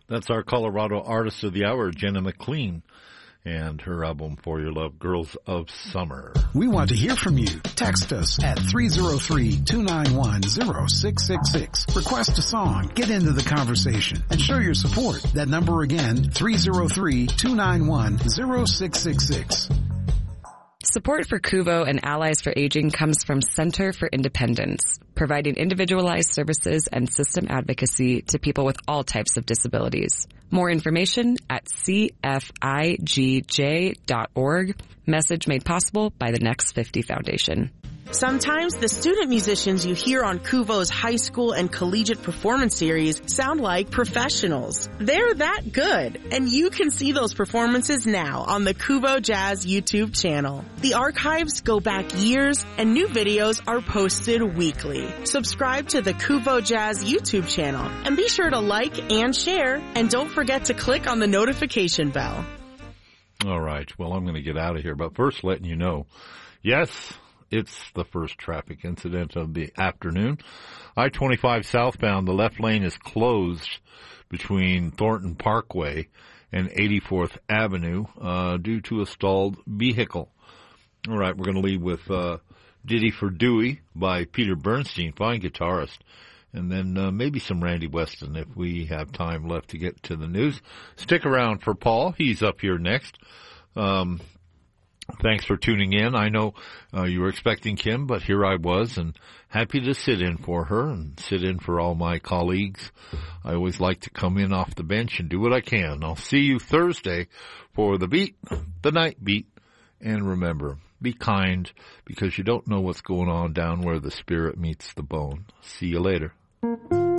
That's our Colorado Artist of the Hour, Jenna McLean, and her album For Your Love, Girls of Summer. We want to hear from you. Text us at 303-291-0666. Request a song, get into the conversation, and show your support. That number again, 303-291-0666. Support for Kuvo and Allies for Aging comes from Center for Independence, providing individualized services and system advocacy to people with all types of disabilities. More information at cfijj.org. Message made possible by the Next 50 Foundation. Sometimes the student musicians you hear on Kuvo's high school and collegiate performance series sound like professionals. They're that good, and you can see those performances now on the Kuvo Jazz YouTube channel. The archives go back years, and new videos are posted weekly. Subscribe to the Kuvo Jazz YouTube channel, and be sure to like and share, and don't forget to click on the notification bell. All right, well, I'm going to get out of here, but first letting you know, yes, it's the first traffic incident of the afternoon. I-25 southbound, the left lane is closed between Thornton Parkway and 84th Avenue due to a stalled vehicle. All right, we're going to leave with Ditty for Dewey by Peter Bernstein, fine guitarist, and then maybe some Randy Weston if we have time left to get to the news. Stick around for Paul. He's up here next. Thanks for tuning in. I know you were expecting Kim, but here I was, and happy to sit in for her and sit in for all my colleagues. I always like to come in off the bench and do what I can. I'll see you Thursday for the beat, the night beat. And remember, be kind, because you don't know what's going on down where the spirit meets the bone. See you later.